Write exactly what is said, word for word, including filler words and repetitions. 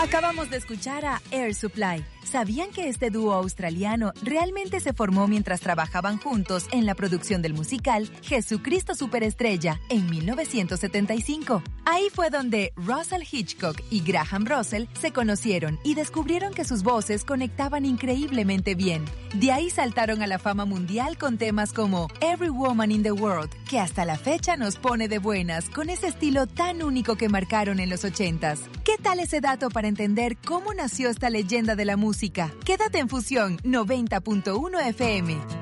Acabamos de escuchar a Air Supply. ¿Sabían que este dúo australiano realmente se formó mientras trabajaban juntos en la producción del musical Jesucristo Superestrella en mil novecientos setenta y cinco? Ahí fue donde Russell Hitchcock y Graham Russell se conocieron y descubrieron que sus voces conectaban increíblemente bien. De ahí saltaron a la fama mundial con temas como Every Woman in the World, que hasta la fecha nos pone de buenas con ese estilo tan único que marcaron en los ochentas. ¿Qué tal ese dato para entender cómo nació esta leyenda de la música? Quédate en Fusión noventa punto uno F M.